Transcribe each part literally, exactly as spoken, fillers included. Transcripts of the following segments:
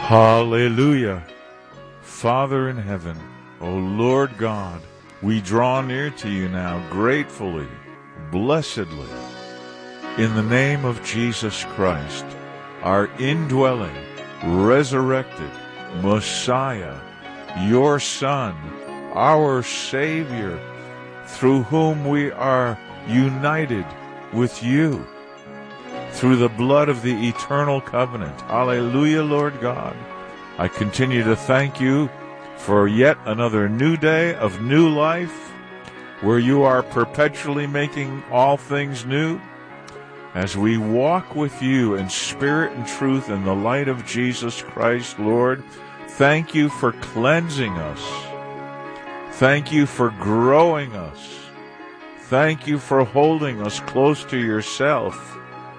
Hallelujah. Father in heaven, O Lord God, we draw near to you now gratefully, blessedly, in the name of Jesus Christ, our indwelling, resurrected Messiah, your Son, our Savior, through whom we are united with you, through the blood of the eternal covenant. Hallelujah, Lord God. I continue to thank you for yet another new day of new life, where you are perpetually making all things new. As we walk with you in spirit and truth in the light of Jesus Christ, Lord, thank you for cleansing us. Thank you for growing us. Thank you for holding us close to yourself.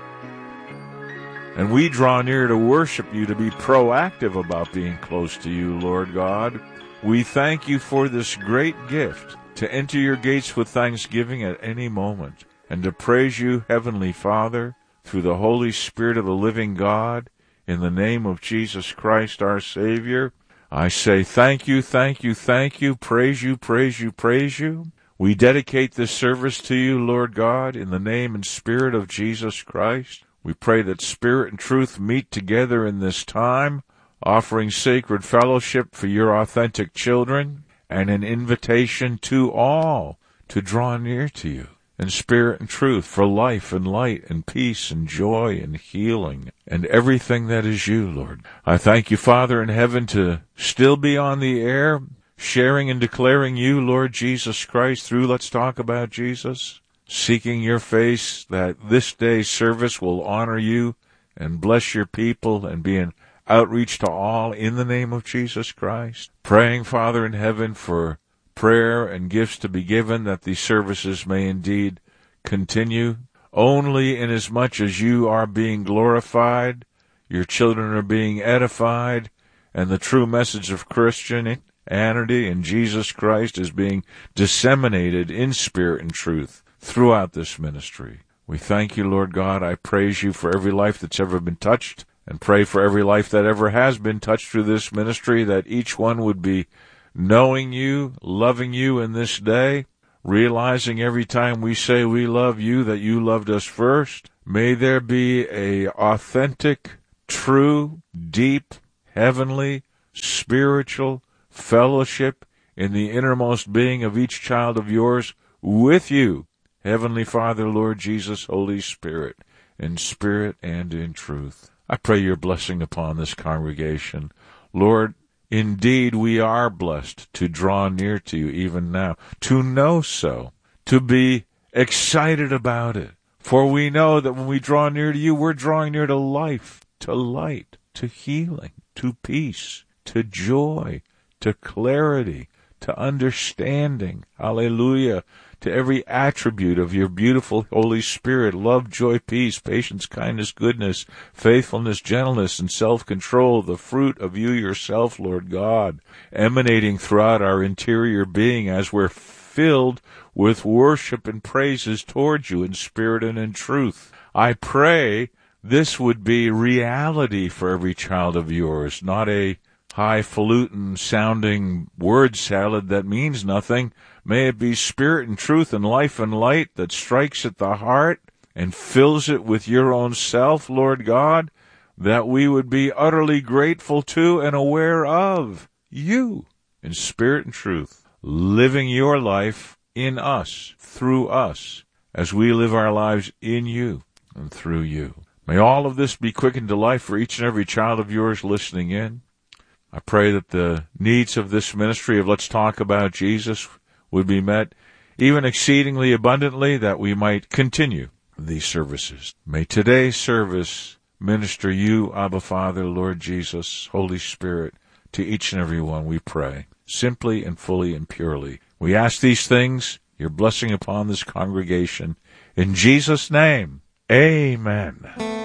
And we draw near to worship you, to be proactive about being close to you, Lord God. We thank you for this great gift, to enter your gates with thanksgiving at any moment, and to praise you, Heavenly Father, through the Holy Spirit of the living God, in the name of Jesus Christ, our Savior. I say thank you, thank you, thank you, praise you, praise you, praise you. We dedicate this service to you, Lord God, in the name and spirit of Jesus Christ. We pray that spirit and truth meet together in this time, offering sacred fellowship for your authentic children, and an invitation to all to draw near to you in spirit and truth, for life and light and peace and joy and healing and everything that is you, Lord. I thank you, Father in heaven, to still be on the air, sharing and declaring you, Lord Jesus Christ, through Let's Talk About Jesus, seeking your face, that this day's service will honor you and bless your people and be an outreach to all in the name of Jesus Christ. Praying, Father in heaven, for prayer and gifts to be given, that these services may indeed continue, only inasmuch as you are being glorified, your children are being edified, and the true message of Christianity and Jesus Christ is being disseminated in spirit and truth throughout this ministry. We thank you, Lord God. I praise you for every life that's ever been touched, and pray for every life that ever has been touched through this ministry, that each one would be knowing you, loving you in this day, realizing every time we say we love you that you loved us first. May there be a authentic, true, deep, heavenly, spiritual fellowship in the innermost being of each child of yours with you, Heavenly Father, Lord Jesus, Holy Spirit, in spirit and in truth. I pray your blessing upon this congregation. Lord, indeed we are blessed to draw near to you even now, to know so, to be excited about it. For we know that when we draw near to you, we're drawing near to life, to light, to healing, to peace, to joy, to clarity, to understanding. Hallelujah. To every attribute of your beautiful Holy Spirit, love, joy, peace, patience, kindness, goodness, faithfulness, gentleness, and self-control, the fruit of you yourself, Lord God, emanating throughout our interior being as we're filled with worship and praises towards you in spirit and in truth. I pray this would be reality for every child of yours, not a highfalutin sounding word salad that means nothing. May it be spirit and truth and life and light that strikes at the heart and fills it with your own self, Lord God, that we would be utterly grateful to and aware of you in spirit and truth, living your life in us, through us, as we live our lives in you and through you. May all of this be quickened to life for each and every child of yours listening in. I pray that the needs of this ministry of Let's Talk About Jesus would be met even exceedingly abundantly, that we might continue these services. May today's service minister you, Abba Father, Lord Jesus, Holy Spirit, to each and every one, we pray, simply and fully and purely. We ask these things, your blessing upon this congregation, in Jesus' name, amen.